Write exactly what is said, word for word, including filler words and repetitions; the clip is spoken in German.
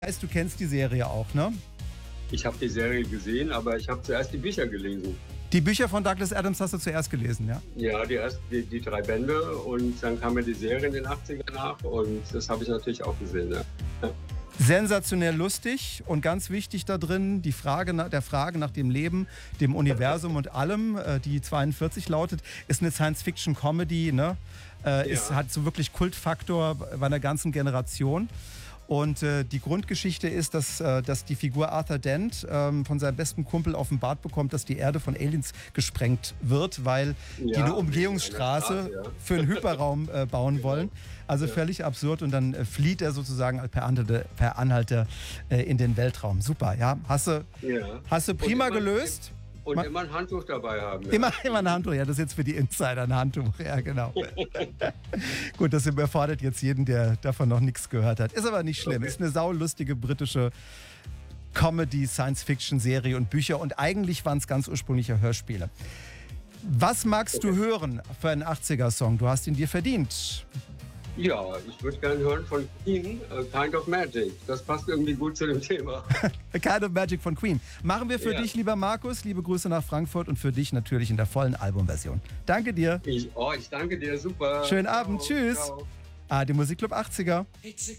Du kennst die Serie auch, ne? Ich habe die Serie gesehen, aber ich habe zuerst die Bücher gelesen. Die Bücher von Douglas Adams hast du zuerst gelesen, ja? Ja, die, erst, die, die drei Bände und dann kam mir die Serie in den achtzigern nach und das habe ich natürlich auch gesehen. Ja. Ja. Sensationell lustig und ganz wichtig da drin, die Frage nach, der Frage nach dem Leben, dem Universum und allem, äh, die zweiundvierzig lautet, ist eine Science-Fiction-Comedy, ne? Äh, Ja. ist, hat so wirklich Kultfaktor bei einer ganzen Generation. Und äh, die Grundgeschichte ist, dass, äh, dass die Figur Arthur Dent ähm, von seinem besten Kumpel offenbart bekommt, dass die Erde von Aliens gesprengt wird, weil Ja, die eine Umgehungsstraße eine Straße, ja. für einen Hyperraum äh, bauen Genau. wollen. Also Ja. völlig absurd. Und dann äh, flieht er sozusagen per Anhalter, per Anhalter äh, in den Weltraum. Super, ja. Hast du, Ja. hast du prima Und immer- gelöst? Und Ma- immer ein Handtuch dabei haben. Ja. Immer, immer ein Handtuch, ja, das ist jetzt für die Insider ein Handtuch, ja genau. Gut, das überfordert jetzt jeden, der davon noch nichts gehört hat. Ist aber nicht schlimm, Okay. ist eine saulustige britische Comedy, Science-Fiction-Serie und Bücher und eigentlich waren es ganz ursprüngliche Hörspiele. Was magst du hören für einen achtziger-Song? Du hast ihn dir verdient. Ja, ich würde gerne hören von Queen, uh, Kind of Magic. Das passt irgendwie gut zu dem Thema. A Kind of Magic von Queen. Machen wir für Ja. dich, lieber Markus, liebe Grüße nach Frankfurt und für dich natürlich in der vollen Albumversion. Danke dir. Ich, oh, ich danke dir, super. Schönen Abend, tschüss. Ciao. Ah, die Musikclub achtziger. It's a